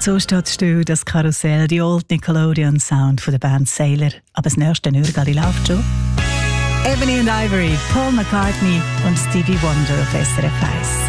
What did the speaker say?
Und so steht still das Karussell, die Old Nickelodeon Sound von der Band Sailor. Aber das nächste Nürgali läuft schon. Ebony and Ivory, Paul McCartney und Stevie Wonder auf SRF 1.